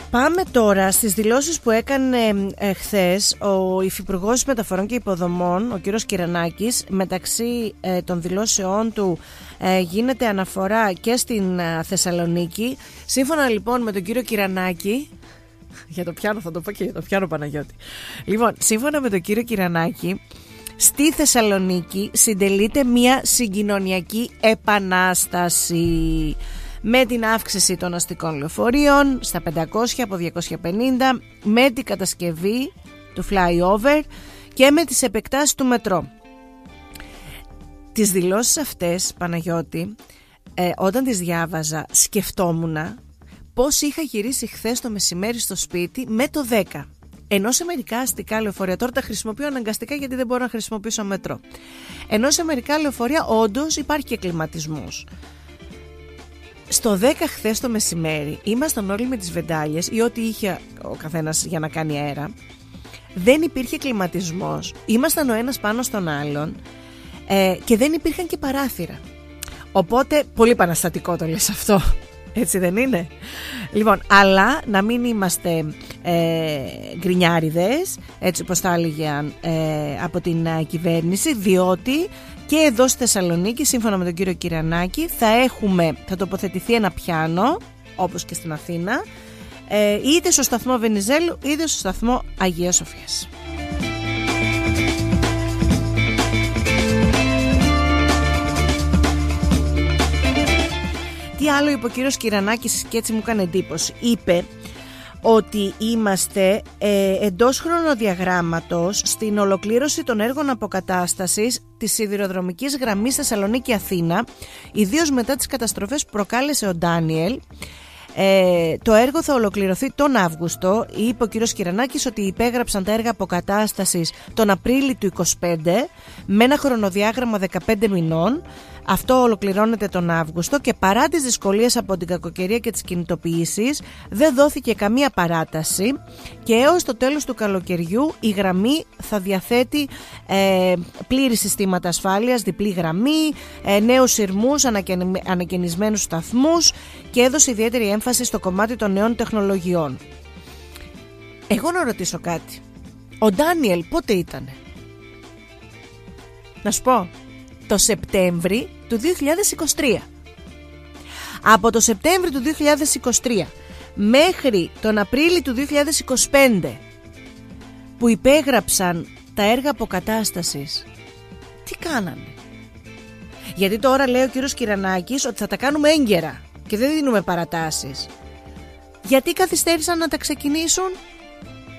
Πάμε τώρα στις δηλώσεις που έκανε χθες ο Υφυπουργός Μεταφορών και Υποδομών, ο κύριος Κυρανάκης. Μεταξύ των δηλώσεών του γίνεται αναφορά και στην Θεσσαλονίκη. Σύμφωνα λοιπόν με τον κύριο Κυρανάκη, για το πιάνο θα το πω και για το πιάνο Παναγιώτη. Λοιπόν, σύμφωνα με τον κύριο Κυρανάκη, στη Θεσσαλονίκη συντελείται μια συγκοινωνιακή επανάσταση, με την αύξηση των αστικών λεωφορείων στα 500 από 250, με την κατασκευή του flyover και με τις επεκτάσεις του μετρό. Τις δηλώσεις αυτές, Παναγιώτη, όταν τις διάβαζα σκεφτόμουνα πώς είχα γυρίσει χθες το μεσημέρι στο σπίτι με το 10. Ενώ σε μερικά αστικά λεωφορεία, τώρα τα χρησιμοποιώ αναγκαστικά γιατί δεν μπορώ να χρησιμοποιήσω μετρό, ενώ σε μερικά λεωφορεία όντως υπάρχει και κλιματισμός. Στο 10 χθες το μεσημέρι ήμασταν όλοι με τις βεντάλιες ή ό,τι είχε ο καθένας για να κάνει αέρα. Δεν υπήρχε κλιματισμός, ήμασταν ο ένας πάνω στον άλλον και δεν υπήρχαν και παράθυρα. Οπότε πολύ επαναστατικό το λες αυτό, έτσι δεν είναι? Λοιπόν, αλλά να μην είμαστε γκρινιάριδες, έτσι όπως θα έλεγαν από την κυβέρνηση, διότι και εδώ στη Θεσσαλονίκη, σύμφωνα με τον κύριο Κυρανάκη, θα τοποθετηθεί ένα πιάνο, όπως και στην Αθήνα, είτε στο σταθμό Βενιζέλου είτε στο σταθμό Αγίας Σοφίας. Τι άλλο είπε ο κύριος Κυρανάκης και έτσι μου έκανε εντύπωση? Είπε ότι είμαστε εντός χρονοδιαγράμματος στην ολοκλήρωση των έργων αποκατάστασης της σιδηροδρομικής γραμμής Θεσσαλονίκη-Αθήνα, ιδίως μετά τις καταστροφές που προκάλεσε ο Ντάνιελ. Το έργο θα ολοκληρωθεί τον Αύγουστο. Είπε ο κύριος Κυρανάκης ότι υπέγραψαν τα έργα αποκατάστασης τον Απρίλιο του 2025 με ένα χρονοδιάγραμμα 15 μηνών. Αυτό ολοκληρώνεται τον Αύγουστο και παρά τις δυσκολίες από την κακοκαιρία και τις κινητοποιήσεις δεν δόθηκε καμία παράταση και έως το τέλος του καλοκαιριού η γραμμή θα διαθέτει πλήρη συστήματα ασφάλειας, διπλή γραμμή, νέους σειρμούς, ανακαινισμένους σταθμούς και έδωσε ιδιαίτερη έμφαση στο κομμάτι των νέων τεχνολογιών. Εγώ να ρωτήσω κάτι. Ο Ντάνιελ πότε ήτανε? Να σου πω. Το Σεπτέμβρη του 2023. Από το Σεπτέμβρη του 2023 μέχρι τον Απρίλιο του 2025 που υπέγραψαν τα έργα αποκατάστασης, τι κάνανε? Γιατί τώρα λέει ο κύριος Κυρανάκης ότι θα τα κάνουμε έγκαιρα και δεν δίνουμε παρατάσεις. Γιατί καθυστέρησαν να τα ξεκινήσουν?